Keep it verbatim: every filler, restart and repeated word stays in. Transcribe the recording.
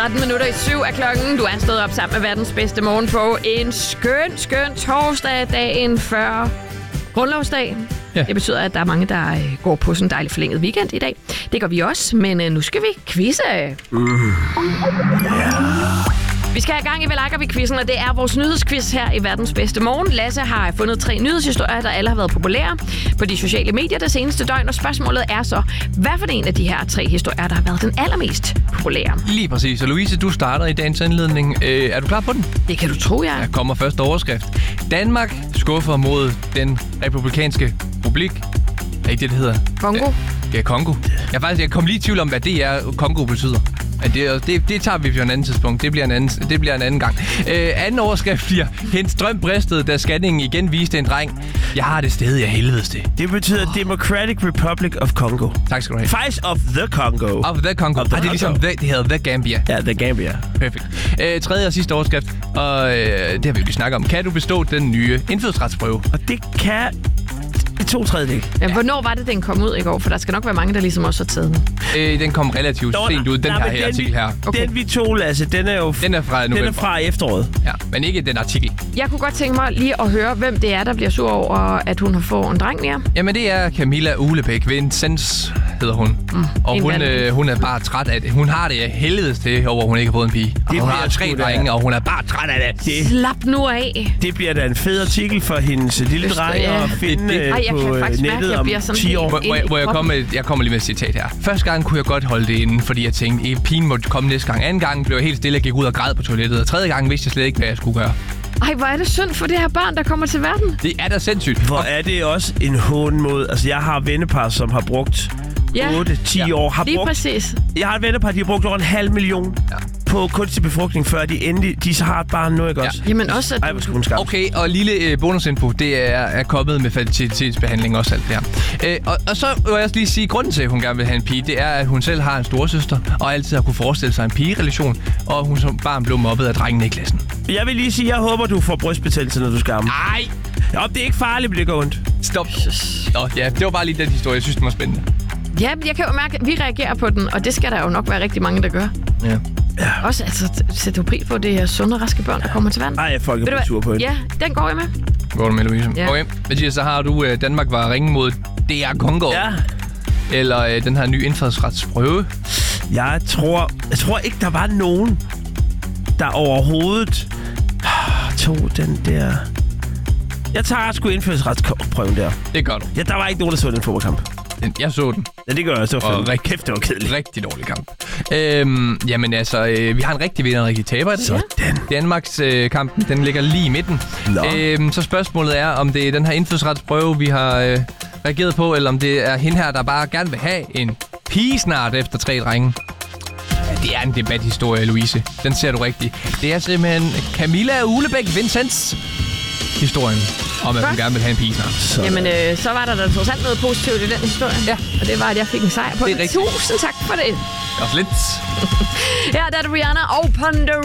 tretten minutter i syv er klokken. Du er stået op sammen med verdens bedste morgen på en skøn, skøn torsdag, dagen før grundlovsdag. Ja. Det betyder, at der er mange, der går på sådan en dejlig forlænget weekend i dag. Det gør vi også, men nu skal vi quizze. Uh. Yeah. Vi skal have gang i, hvad liker vi quizzen, og det er vores nyhedsquiz her i verdens bedste morgen. Lasse har fundet tre nyhedshistorier, der alle har været populære på de sociale medier det seneste døgn, og spørgsmålet er så, hvad for en af de her tre historier, der har været den allermest populære? Lige præcis. Og Louise, du starter i dagens indledning. Øh, er du klar på den? Det kan du tro, jeg. Der kommer første overskrift. Danmark skuffer mod den republikanske republik. Er ikke det, det hedder? Kongo? Øh, ja, Kongo. Jeg, faktisk, jeg kom lige i tvivl om, hvad det er, Kongo betyder. Det, det, det tager vi på en anden tidspunkt. Det bliver en anden, det bliver en anden gang. Øh, anden overskrift bliver, hendes drøm bristede, da scanningen igen viste en dreng. Jeg har det sted, jeg helvedes det. Det betyder oh. Democratic Republic of Congo. Tak skal du have. Faktisk of the Congo. Of the Congo. Of the ah, det er ligesom, the, det hedder The Gambia. Ja, The Gambia. Perfekt. Øh, tredje og sidste overskrift, og øh, det har vi jo lige snakket om. Kan du bestå den nye indfødsretsprøve? Og det kan... To tredjedel. Ja, hvornår var det, den kom ud i går? For der skal nok være mange, der ligesom også har taget den. Øh, den kom relativt Nå, sent ud, den nej, her, her artikel her. Okay. Den vi tog, Lasse, den er jo... Den er fra november. Den er fra efteråret. Ja, men ikke den artikel. Jeg kunne godt tænke mig lige at høre, hvem det er, der bliver sur over, at hun har fået en dreng mere. Jamen, det er Camilla Uglebæk. Vincents hedder hun. Mm, og hun, øh, hun er bare træt af det. Hun har det helvedes det over, hun ikke har fået en pige. Det hun har tre drenge, og hun er bare træt af det. det. Slap nu af. Det bliver da en fed artikel for hendes lille dreng ja. At finde det, det. Ej, jeg på kan nettet om ti år. Hvor, hvor jeg, kommer, jeg kommer lige med et citat her. Første gang kunne jeg godt holde det inde, fordi jeg tænkte, at pigen måtte komme næste gang. Anden gang blev jeg helt stille og gik ud og græd på toilettet. Og tredje gang vidste jeg slet ikke, hvad jeg skulle gøre. Ej, hvor er det synd for det her børn, der kommer til verden. Det er da sindssygt. Hvor er det også en hån mod... Altså, jeg har vennepar, som har brugt ja. otte til ti ja. år. Har lige brugt, præcis. Jeg har et vennepar, de har brugt over en halv million ja. på kunstig befrugtning, før de endelig... De har et barn nu, ikke også? Ja. Jamen også... At... Ej, hvor skulle hun skamme. Okay, og lille øh, bonusinfo, det er, er kommet med fertilitetsbehandling også alt det her. Øh, og, og så vil jeg også lige sige, grunden til, at hun gerne vil have en pige, det er, at hun selv har en storesøster, og altid har kunne forestille sig en pigerelation, og hun som barn blev mobbet af drengene i klassen. Jeg vil lige sige, jeg håber, du får brystbetændelse, når du skal amme. Nej! Ja, det er ikke farligt, men det går ondt. Stop. Nå, ja, det var bare lige den historie, jeg synes, den var spændende. Ja, jeg kan jo mærke, at vi reagerer på den, og det skal der jo nok være rigtig mange, der gør. Ja. Ja. Også, altså, sætter du pris på det her sunde og raske børn, der kommer til vand? Nej, jeg folk er sur på det. Ja, den går jeg med. Går du med, Louise? Ja. Okay, Mathias, så har du, uh, Danmark var ringe mod D R Congo. Ja. Eller uh, den her nye indfødsretsprøve. Jeg tror, jeg tror ikke, der var nogen, der overhovedet tog den der... Jeg tager sgu indfødsretsprøven der. Det gør du. Ja, der var ikke nogen, der så den fodboldkamp. Jeg så den. Ja, det gør jeg. Det var og rigtig, kæft, det var kedeligt. Rigtig dårlig kamp. Øhm, jamen altså, øh, vi har en rigtig vinder og en rigtig taber. Sådan. Danmarks øh, kampen, den ligger lige i midten. Øhm, så spørgsmålet er, om det er den her indfødsretsprøve, vi har øh, reageret på, eller om det er hende her, der bare gerne vil have en pige snart efter tre drenge. Ja, det er en debathistorie, Louise. Den ser du rigtigt. Det er simpelthen Camilla Uglebæk Vincents historien om, at hun gerne vil have en pige snart. Så. Jamen, øh, så var der da trods alt noget positivt i den historie. Ja. Og det var, at jeg fik en sejr på det. Tusind tak for det. Også lidt. Her der er det Rihanna og Ponder